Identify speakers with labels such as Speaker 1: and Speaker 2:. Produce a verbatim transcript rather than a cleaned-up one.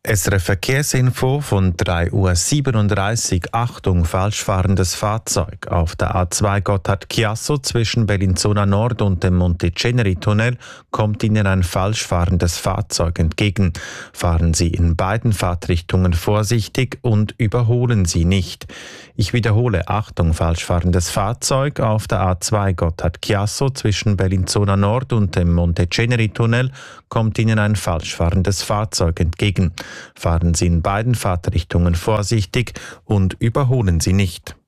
Speaker 1: S R F Verkehrsinfo von drei Uhr siebenunddreißig. Achtung, falsch fahrendes Fahrzeug. Auf der A zwei Gotthard-Chiasso zwischen Bellinzona Nord und dem Monteceneri-Tunnel kommt Ihnen ein falsch fahrendes Fahrzeug entgegen. Fahren Sie in beiden Fahrtrichtungen vorsichtig und überholen Sie nicht. Ich wiederhole, Achtung, falsch fahrendes Fahrzeug. Auf der A zwei Gotthard-Chiasso zwischen Bellinzona Nord und dem Monteceneri-Tunnel kommt Ihnen ein falsch fahrendes Fahrzeug entgegen. Fahren Sie in beiden Fahrtrichtungen vorsichtig und überholen Sie nicht.